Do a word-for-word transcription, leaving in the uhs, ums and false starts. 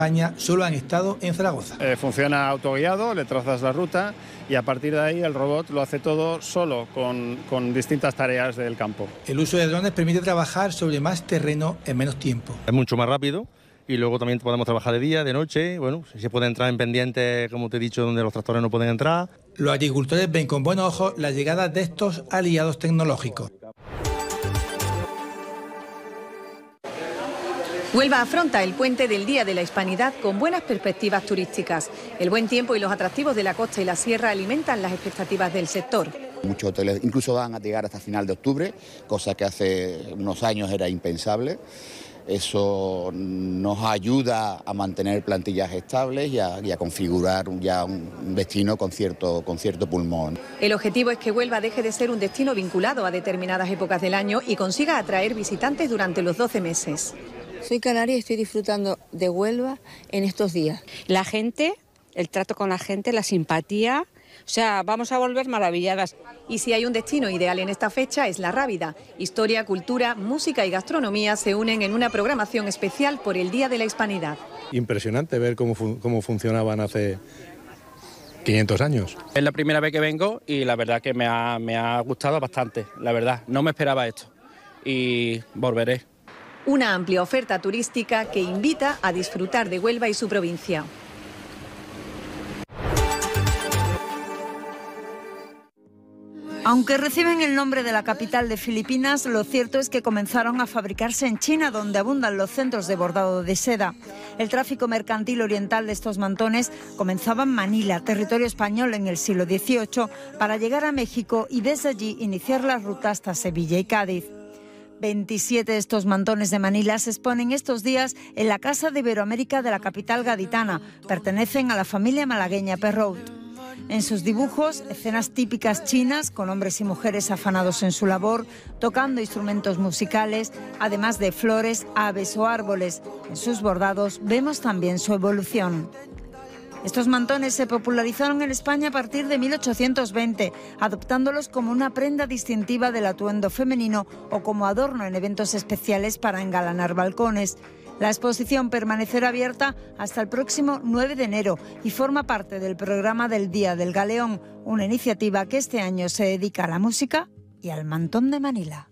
España solo han estado en Zaragoza. Eh, funciona autoguiado, le trazas la ruta y a partir de ahí el robot lo hace todo solo con, con distintas tareas del campo. El uso de drones permite trabajar sobre más terreno en menos tiempo. Es mucho más rápido y luego también podemos trabajar de día, de noche. Bueno, se puede entrar en pendientes, como te he dicho, donde los tractores no pueden entrar. Los agricultores ven con buenos ojos la llegada de estos aliados tecnológicos. Huelva afronta el puente del Día de la Hispanidad con buenas perspectivas turísticas. El buen tiempo y los atractivos de la costa y la sierra alimentan las expectativas del sector. Muchos hoteles incluso van a llegar hasta final de octubre, cosa que hace unos años era impensable. Eso nos ayuda a mantener plantillas estables y a, y a configurar ya un destino con cierto, con cierto pulmón. El objetivo es que Huelva deje de ser un destino vinculado a determinadas épocas del año y consiga atraer visitantes durante los doce meses. Soy canaria y estoy disfrutando de Huelva en estos días. La gente, el trato con la gente, la simpatía, o sea, vamos a volver maravilladas. Y si hay un destino ideal en esta fecha es La Rábida. Historia, cultura, música y gastronomía se unen en una programación especial por el Día de la Hispanidad. Impresionante ver cómo, fu- cómo funcionaban hace quinientos años. Es la primera vez que vengo y la verdad que me ha, me ha gustado bastante, la verdad. No me esperaba esto y volveré. Una amplia oferta turística que invita a disfrutar de Huelva y su provincia. Aunque reciben el nombre de la capital de Filipinas, lo cierto es que comenzaron a fabricarse en China, donde abundan los centros de bordado de seda. El tráfico mercantil oriental de estos mantones comenzaba en Manila, territorio español, en el siglo dieciocho, para llegar a México y desde allí iniciar la ruta hasta Sevilla y Cádiz. veintisiete de estos mantones de Manila se exponen estos días en la Casa de Iberoamérica de la capital gaditana. Pertenecen a la familia malagueña Perrault. En sus dibujos, escenas típicas chinas con hombres y mujeres afanados en su labor, tocando instrumentos musicales, además de flores, aves o árboles. En sus bordados vemos también su evolución. Estos mantones se popularizaron en España a partir de mil ochocientos veinte, adoptándolos como una prenda distintiva del atuendo femenino o como adorno en eventos especiales para engalanar balcones. La exposición permanecerá abierta hasta el próximo nueve de enero y forma parte del programa del Día del Galeón, una iniciativa que este año se dedica a la música y al mantón de Manila.